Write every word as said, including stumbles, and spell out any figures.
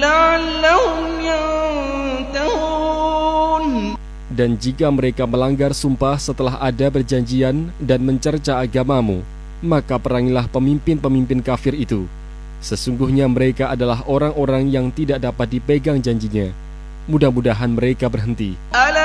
لعلهم ينتهون. Dan jika mereka melanggar sumpah setelah ada perjanjian dan mencerca agamamu, maka perangilah pemimpin-pemimpin kafir itu. Sesungguhnya mereka adalah orang-orang yang tidak dapat dipegang janjinya. Mudah-mudahan mereka berhenti.